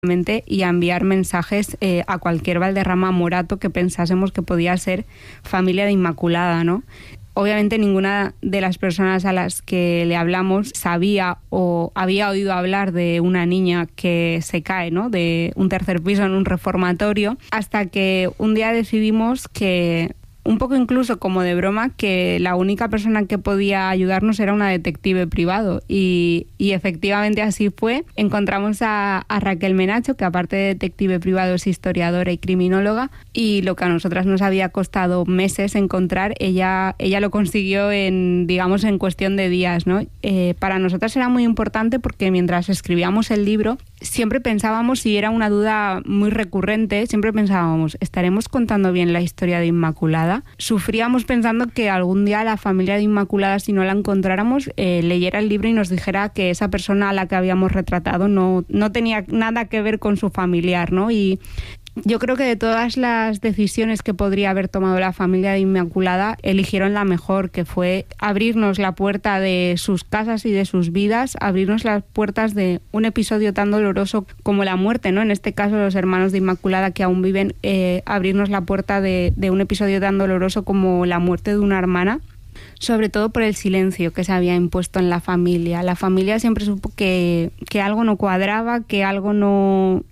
y a enviar mensajes a cualquier Valderrama morato que pensásemos que podía ser familia de Inmaculada, ¿no? Obviamente ninguna de las personas a las que le hablamos sabía o había oído hablar de una niña que se cae, ¿no?, de un tercer piso en un reformatorio, hasta que un día decidimos que, un poco incluso como de broma, que la única persona que podía ayudarnos era una detective privado y efectivamente así fue. Encontramos a Raquel Menacho, que aparte de detective privado es historiadora y criminóloga, y lo que a nosotras nos había costado meses encontrar, ella lo consiguió en cuestión de días, ¿no? Para nosotras era muy importante porque mientras escribíamos el libro siempre pensábamos, y era una duda muy recurrente, siempre pensábamos, ¿estaremos contando bien la historia de Inmaculada? Sufríamos pensando que algún día la familia de Inmaculada, si no la encontráramos, leyera el libro y nos dijera que esa persona a la que habíamos retratado no tenía nada que ver con su familiar, ¿no? Y yo creo que de todas las decisiones que podría haber tomado la familia de Inmaculada, eligieron la mejor, que fue abrirnos la puerta de sus casas y de sus vidas, abrirnos las puertas de un episodio tan doloroso como la muerte, ¿no? En este caso, los hermanos de Inmaculada que aún viven, abrirnos la puerta de un episodio tan doloroso como la muerte de una hermana, sobre todo por el silencio que se había impuesto en la familia. La familia siempre supo que algo no cuadraba, que algo no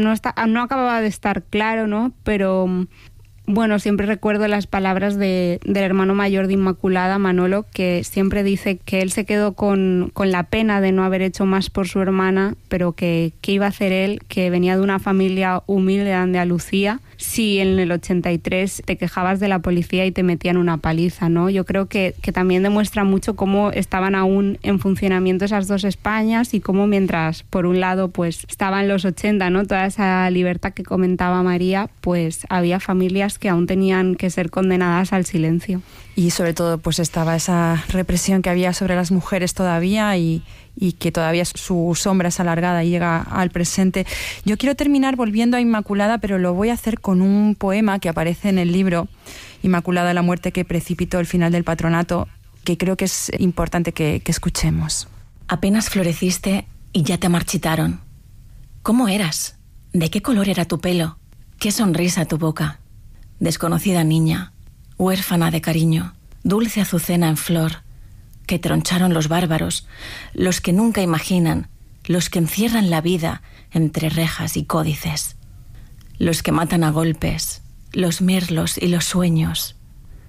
acababa de estar claro, ¿no? Pero bueno, siempre recuerdo las palabras del hermano mayor de Inmaculada, Manolo, que siempre dice que él se quedó con la pena de no haber hecho más por su hermana, pero que iba a hacer él, que venía de una familia humilde de Andalucía, si en el 83 te quejabas de la policía y te metían una paliza, ¿no? Yo creo que también demuestra mucho cómo estaban aún en funcionamiento esas dos Españas y cómo mientras, por un lado, pues estaban los 80, ¿no?, toda esa libertad que comentaba María, pues había familias que aún tenían que ser condenadas al silencio. Y sobre todo, pues estaba esa represión que había sobre las mujeres todavía y que todavía su sombra es alargada y llega al presente. Yo quiero terminar volviendo a Inmaculada, pero lo voy a hacer con un poema que aparece en el libro Inmaculada, la muerte que precipitó el final del patronato, que creo que es importante que escuchemos. Apenas floreciste y ya te marchitaron. ¿Cómo eras? ¿De qué color era tu pelo? ¿Qué sonrisa tu boca? Desconocida niña, huérfana de cariño, dulce azucena en flor, que troncharon los bárbaros, los que nunca imaginan, los que encierran la vida entre rejas y códices, los que matan a golpes, los mirlos y los sueños,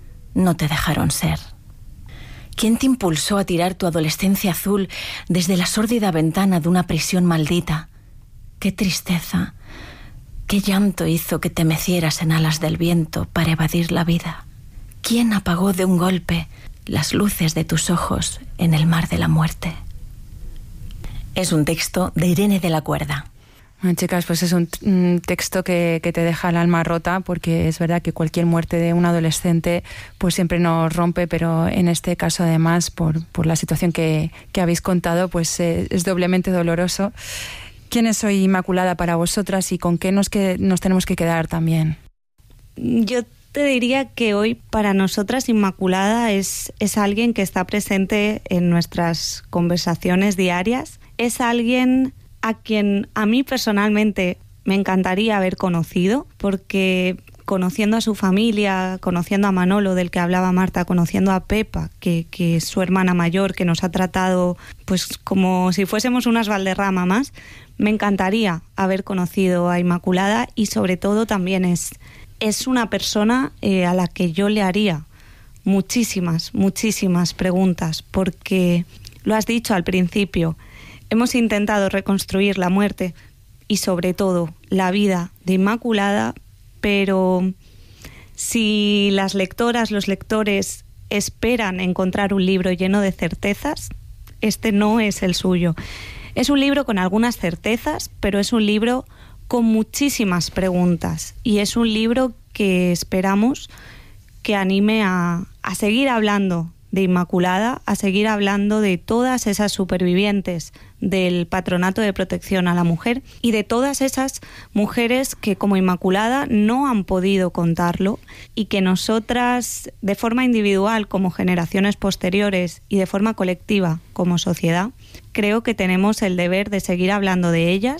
no te dejaron ser. ¿Quién te impulsó a tirar tu adolescencia azul desde la sórdida ventana de una prisión maldita? ¡Qué tristeza! ¿Qué llanto hizo que te mecieras en alas del viento para evadir la vida? ¿Quién apagó de un golpe las luces de tus ojos en el mar de la muerte? Es un texto de Irene de la Cuerda. Bueno, chicas, pues es un texto que te deja el alma rota, porque es verdad que cualquier muerte de un adolescente pues siempre nos rompe, pero en este caso además por la situación que habéis contado, pues es doblemente doloroso. ¿Quién es hoy Inmaculada para vosotras y con qué nos tenemos que quedar también? Yo te diría que hoy para nosotras Inmaculada es alguien que está presente en nuestras conversaciones diarias. Es alguien a quien a mí personalmente me encantaría haber conocido, porque conociendo a su familia, conociendo a Manolo, del que hablaba Marta, conociendo a Pepa, que es su hermana mayor, que nos ha tratado pues como si fuésemos unas Valderrama más, me encantaría haber conocido a Inmaculada, y sobre todo también es una persona a la que yo le haría muchísimas preguntas, porque lo has dicho al principio, hemos intentado reconstruir la muerte y sobre todo la vida de Inmaculada, pero si las lectoras, los lectores esperan encontrar un libro lleno de certezas, este no es el suyo. Es un libro con algunas certezas, pero es un libro con muchísimas preguntas, y es un libro que esperamos que anime a seguir hablando de Inmaculada, a seguir hablando de todas esas supervivientes del Patronato de Protección a la Mujer y de todas esas mujeres que como Inmaculada no han podido contarlo, y que nosotras de forma individual como generaciones posteriores y de forma colectiva como sociedad creo que tenemos el deber de seguir hablando de ellas,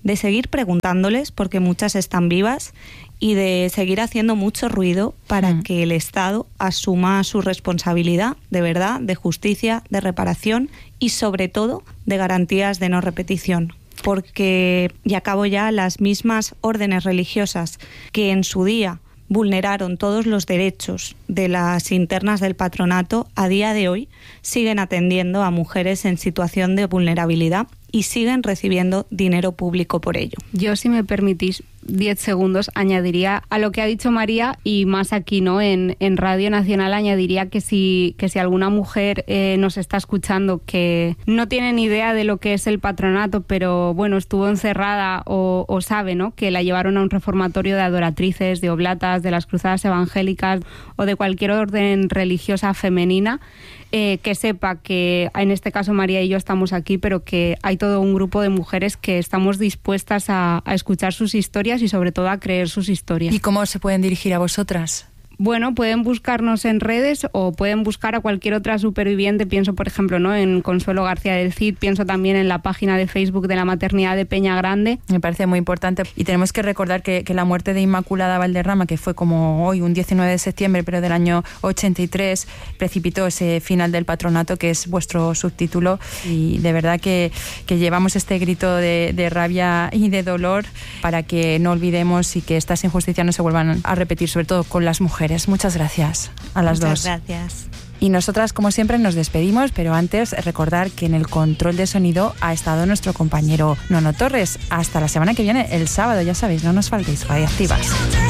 de seguir preguntándoles, porque muchas están vivas, y de seguir haciendo mucho ruido para que el Estado asuma su responsabilidad de verdad, de justicia, de reparación y sobre todo de garantías de no repetición. Porque, y acabo ya, las mismas órdenes religiosas que en su día vulneraron todos los derechos de las internas del patronato, a día de hoy siguen atendiendo a mujeres en situación de vulnerabilidad y siguen recibiendo dinero público por ello. Yo, si me permitís 10 segundos, añadiría a lo que ha dicho María, y más aquí, ¿no? En Radio Nacional añadiría que si alguna mujer nos está escuchando que no tiene ni idea de lo que es el patronato, pero bueno, estuvo encerrada o sabe, ¿no?, que la llevaron a un reformatorio de adoratrices, de oblatas, de las cruzadas evangélicas o de cualquier orden religiosa femenina, que sepa que en este caso María y yo estamos aquí, pero que hay todo un grupo de mujeres que estamos dispuestas a escuchar sus historias y sobre todo a creer sus historias. ¿Y cómo se pueden dirigir a vosotras? Bueno, pueden buscarnos en redes o pueden buscar a cualquier otra superviviente. Pienso, por ejemplo, ¿no?, en Consuelo García del Cid, pienso también en la página de Facebook de la Maternidad de Peña Grande. Me parece muy importante. Y tenemos que recordar que la muerte de Inmaculada Valderrama, que fue como hoy, un 19 de septiembre, pero del año 83, precipitó ese final del patronato, que es vuestro subtítulo. Y de verdad que llevamos este grito de rabia y de dolor para que no olvidemos y que estas injusticias no se vuelvan a repetir, sobre todo con las mujeres. Muchas gracias a las dos. Muchas gracias. Y nosotras, como siempre, nos despedimos, pero antes recordar que en el control de sonido ha estado nuestro compañero Nono Torres. Hasta la semana que viene, el sábado, ya sabéis, no nos faltéis, Radioactivas.